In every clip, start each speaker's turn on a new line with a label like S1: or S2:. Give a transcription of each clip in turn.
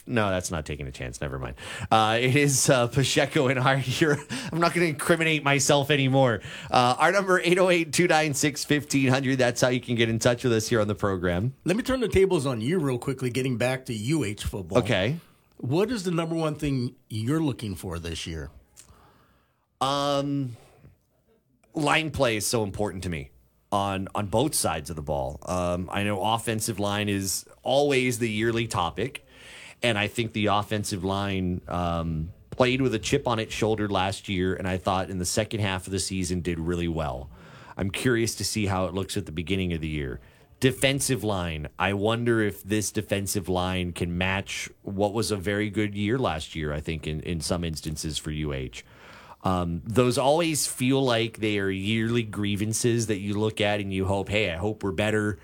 S1: No, that's not taking a chance. Never mind. It is Pacheco and Hart here. I'm not going to incriminate myself anymore. Our number, 808-296-1500. That's how you can get in touch with us here on the program.
S2: Let me turn the tables on you real quickly, getting back to UH football.
S1: Okay.
S2: What is the number one thing you're looking for this year?
S1: Line play is so important to me on both sides of the ball. I know offensive line is always the yearly topic, and I think the offensive line played with a chip on its shoulder last year, and I thought in the second half of the season did really well. I'm curious to see how it looks at the beginning of the year. Defensive line, I wonder if this defensive line can match what was a very good year last year, I think, in some instances for UH. Those always feel like they are yearly grievances that you look at and you hope, hey, I hope we're better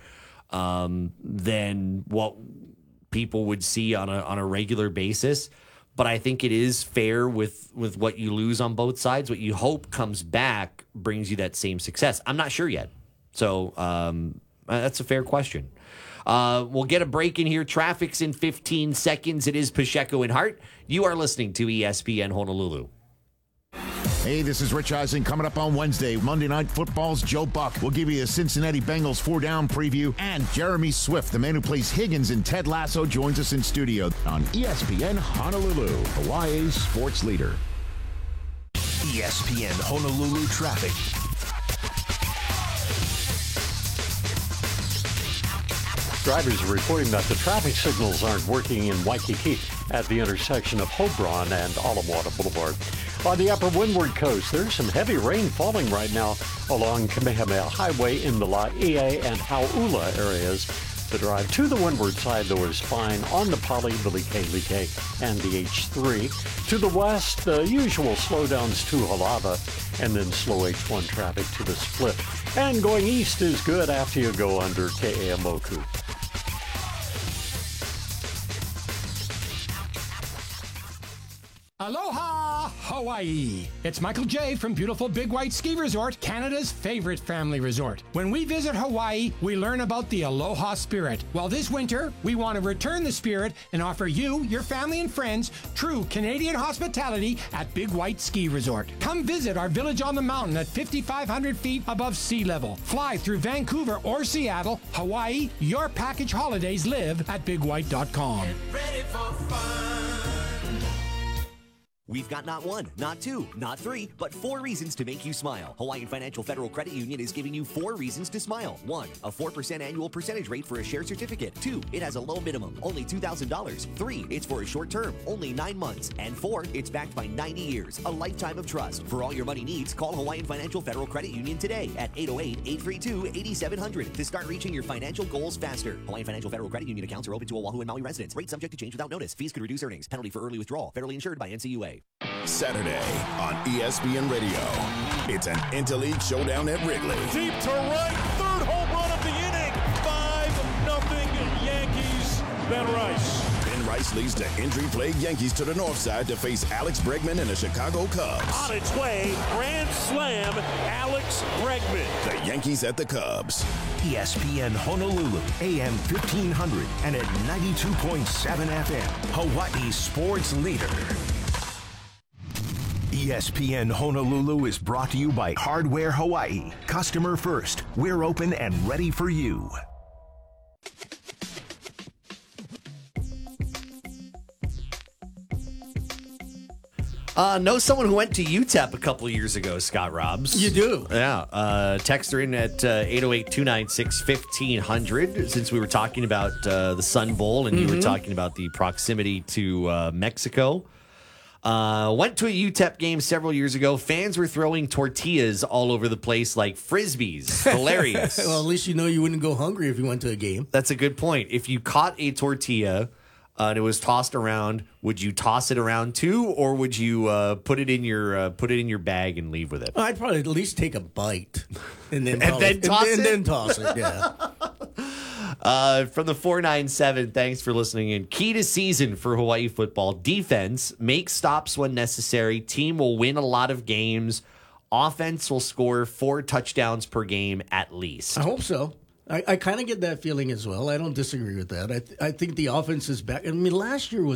S1: than what people would see on a regular basis. But I think it is fair with what you lose on both sides. What you hope comes back brings you that same success. I'm not sure yet. So that's a fair question. We'll get a break in here. Traffic's in 15 seconds. It is Pacheco and Hart. You are listening to ESPN Honolulu.
S3: Hey, this is Rich Eisen. Coming up on Wednesday, Monday Night Football's Joe Buck. We'll give you a Cincinnati Bengals 4-down preview. And Jeremy Swift, the man who plays Higgins in Ted Lasso, joins us in studio on ESPN Honolulu, Hawaii's sports leader.
S4: ESPN Honolulu traffic.
S5: Drivers are reporting that the traffic signals aren't working in Waikiki at the intersection of Hobron and Alawata Boulevard. On the upper windward coast, there's some heavy rain falling right now along Kamehameha Highway in the Laie and Hauula areas. The drive to the windward side, though, is fine on the Pali, the Like, and the H3. To the west, the usual slowdowns to Halava, and then slow H1 traffic to the split. And going east is good after you go under Ke'eaumoku.
S6: Aloha, Hawaii! It's Michael J. from beautiful Big White Ski Resort, Canada's favorite family resort. When we visit Hawaii, we learn about the Aloha spirit. Well, this winter, we want to return the spirit and offer you, your family and friends, true Canadian hospitality at Big White Ski Resort. Come visit our village on the mountain at 5,500 feet above sea level. Fly through Vancouver or Seattle, Hawaii. Your package holidays live at bigwhite.com.
S4: Get ready for fun.
S7: We've got not one, not two, not three, but 4 reasons to make you smile. Hawaiian Financial Federal Credit Union is giving you 4 reasons to smile. 1, a 4% annual percentage rate for a share certificate. 2, it has a low minimum, only $2,000. 3, it's for a short term, only 9 months. And 4, it's backed by 90 years, a lifetime of trust. For all your money needs, call Hawaiian Financial Federal Credit Union today at 808-832-8700 to start reaching your financial goals faster. Hawaiian Financial Federal Credit Union accounts are open to Oahu and Maui residents. Rate subject to change without notice. Fees could reduce earnings. Penalty for early withdrawal. Federally insured by NCUA.
S3: Saturday on ESPN Radio. It's an interleague showdown at Wrigley.
S8: Deep to right, third home run of the inning. 5-0 Yankees. Ben Rice.
S3: Ben Rice leads the injury-plagued Yankees to the north side to face Alex Bregman and the Chicago Cubs.
S8: On its way, grand slam, Alex Bregman.
S3: The Yankees at the Cubs.
S4: ESPN Honolulu, AM 1500 and at 92.7 FM, Hawaii's sports leader. ESPN Honolulu is brought to you by Hardware Hawaii. Customer first. We're open and ready for you.
S1: Know someone who went to UTEP a couple of years ago, Scott Robbs.
S2: You do?
S1: Yeah. Text her in at 808-296-1500 since we were talking about the Sun Bowl and you were talking about the proximity to Mexico. Went to a UTEP game several years ago. Fans were throwing tortillas all over the place like Frisbees. Hilarious.
S2: Well, at least you know you wouldn't go hungry if you went to a game.
S1: That's a good point. If you caught a tortilla and it was tossed around, would you toss it around too, or would you put it in your bag and leave with it?
S2: I'd probably at least take a bite and then toss it. Yeah.
S1: From the 497, thanks for listening in. Key to season for Hawaii football: defense, make stops when necessary. Team will win a lot of games. Offense will score 4 touchdowns per game at least.
S2: I hope so. I kind of get that feeling as well. I don't disagree with that. I think the offense is back. I mean, last year was